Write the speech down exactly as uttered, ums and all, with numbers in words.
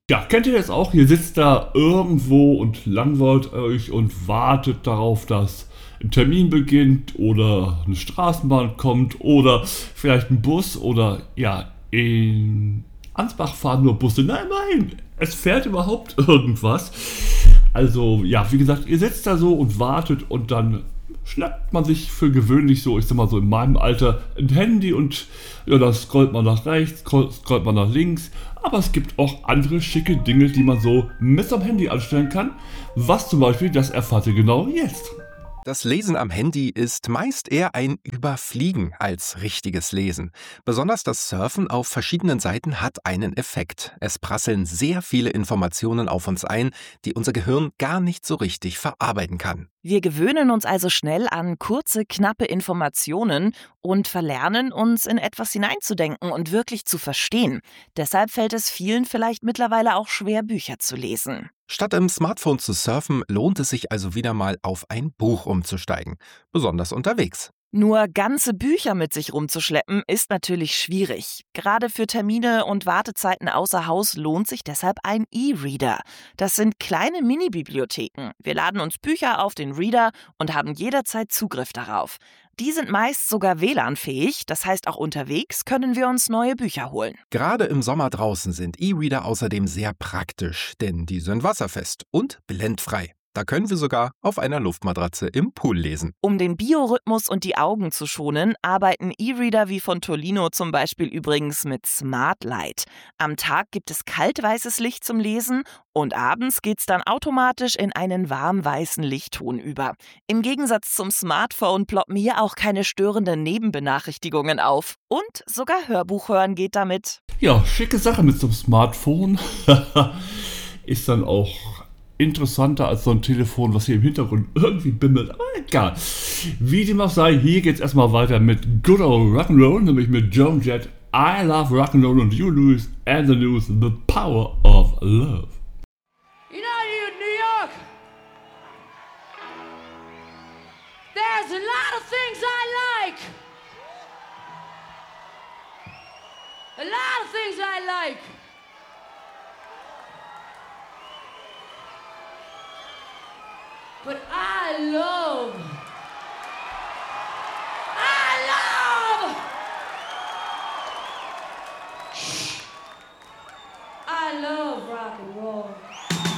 Ja, kennt ihr das auch? Ihr sitzt da irgendwo und langweilt euch und wartet darauf, dass ein Termin beginnt oder eine Straßenbahn kommt oder vielleicht ein Bus oder ja, in Ansbach fahren nur Busse. Nein, nein, es fährt überhaupt irgendwas. Also ja, wie gesagt, ihr sitzt da so und wartet und dann schnappt man sich für gewöhnlich so, ich sag mal so in meinem Alter, ein Handy und ja, da scrollt man nach rechts, scroll- scrollt man nach links. Aber es gibt auch andere schicke Dinge, die man so mit am Handy anstellen kann. Was zum Beispiel, das erfahrt ihr genau jetzt. Das Lesen am Handy ist meist eher ein Überfliegen als richtiges Lesen. Besonders das Surfen auf verschiedenen Seiten hat einen Effekt. Es prasseln sehr viele Informationen auf uns ein, die unser Gehirn gar nicht so richtig verarbeiten kann. Wir gewöhnen uns also schnell an kurze, knappe Informationen und verlernen uns in etwas hineinzudenken und wirklich zu verstehen. Deshalb fällt es vielen vielleicht mittlerweile auch schwer, Bücher zu lesen. Statt im Smartphone zu surfen, lohnt es sich also wieder mal auf ein Buch umzusteigen, besonders unterwegs. Nur ganze Bücher mit sich rumzuschleppen, ist natürlich schwierig. Gerade für Termine und Wartezeiten außer Haus lohnt sich deshalb ein E-Reader. Das sind kleine Mini-Bibliotheken. Wir laden uns Bücher auf den Reader und haben jederzeit Zugriff darauf. Die sind meist sogar W L A N-fähig, das heißt auch unterwegs können wir uns neue Bücher holen. Gerade im Sommer draußen sind E-Reader außerdem sehr praktisch, denn die sind wasserfest und blendfrei. Da können wir sogar auf einer Luftmatratze im Pool lesen. Um den Biorhythmus und die Augen zu schonen, arbeiten E-Reader wie von Tolino zum Beispiel übrigens mit Smart Light. Am Tag gibt es kaltweißes Licht zum Lesen und abends geht's dann automatisch in einen warmweißen Lichtton über. Im Gegensatz zum Smartphone ploppen hier auch keine störenden Nebenbenachrichtigungen auf. Und sogar Hörbuch hören geht damit. Ja, schicke Sache mit so einem Smartphone. Ist dann auch interessanter als so ein Telefon, was hier im Hintergrund irgendwie bimmelt. Aber egal. Wie dem auch sei, hier geht's erstmal weiter mit Good Old Rock'n'Roll, nämlich mit Joan Jett. I love Rock'n'Roll und You Lose and the News, The Power of Love. You know, you New York, there's a lot of things I like. A lot of things I like. But I love